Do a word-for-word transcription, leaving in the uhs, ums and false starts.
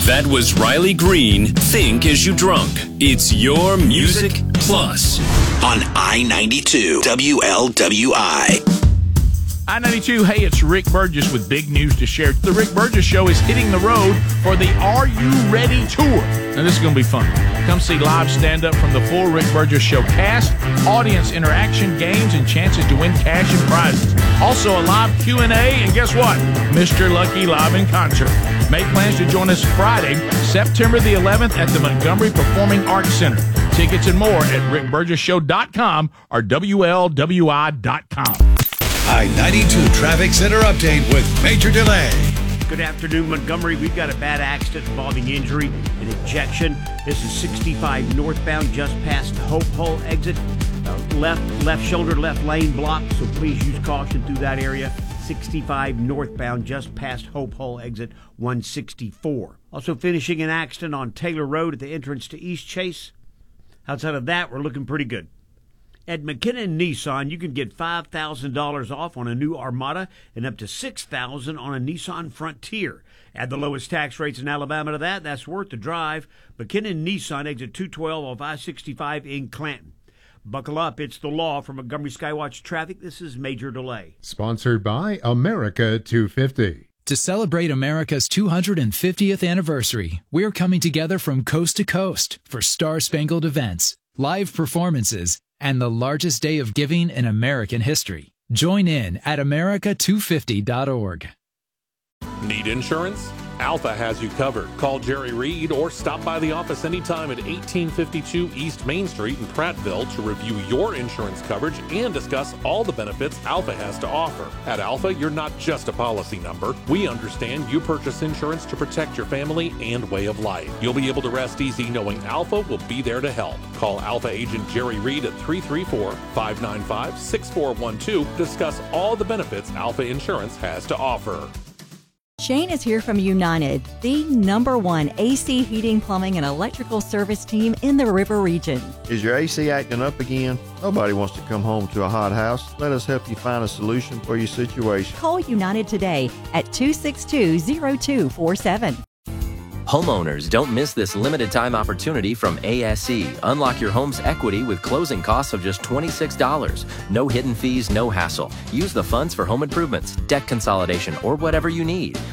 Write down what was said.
That was Riley Green, Think As You Drunk. It's your Music Plus on I ninety-two W L W I. I ninety-two, hey, it's Rick Burgess with big news to share. The Rick Burgess Show is hitting the road for the Are You Ready tour. Now, this is going to be fun. Come see live stand-up from the full Rick Burgess Show cast, audience interaction, games, and chances to win cash and prizes. Also, a live Q and A, and guess what? Mister Lucky live in concert. Make plans to join us Friday, September the eleventh at the Montgomery Performing Arts Center. Tickets and more at rick burgess show dot com or W L W I dot com. I ninety-two Traffic Center update with Major Delay. Good afternoon, Montgomery. We've got a bad accident involving injury and ejection. This is sixty-five northbound, just past the Hope Hole exit. Uh, left, left shoulder, left lane blocked, so please use caution through that area. sixty-five northbound, just past Hope Hole exit one sixty-four. Also finishing an accident on Taylor Road at the entrance to East Chase. Outside of that, we're looking pretty good. At McKinnon Nissan, you can get five thousand dollars off on a new Armada and up to six thousand dollars on a Nissan Frontier. Add the lowest tax rates in Alabama to that. That's worth the drive. McKinnon Nissan, exit two twelve off I sixty-five in Clanton. Buckle up. It's the law from Montgomery Skywatch Traffic. This is Major Delay. Sponsored by America two fifty. To celebrate America's two hundred fiftieth anniversary, we're coming together from coast to coast for star-spangled events, live performances, and the largest day of giving in American history. Join in at america two fifty dot org. Need insurance? Alpha has you covered. Call Jerry Reed or stop by the office anytime at eighteen fifty-two East Main Street in Prattville to review your insurance coverage and discuss all the benefits Alpha has to offer. At Alpha, you're not just a policy number. We understand you purchase insurance to protect your family and way of life. You'll be able to rest easy knowing Alpha will be there to help. Call Alpha agent Jerry Reed at three three four, five nine five, six four one two to discuss all the benefits Alpha Insurance has to offer. Shane is here from United, the number one A C heating, plumbing, and electrical service team in the River region. Is your A C acting up again? Nobody wants to come home to a hot house. Let us help you find a solution for your situation. Call United today at two six two, zero two four seven. Homeowners, don't miss this limited time opportunity from A S E. Unlock your home's equity with closing costs of just twenty-six dollars. No hidden fees, no hassle. Use the funds for home improvements, debt consolidation, or whatever you need.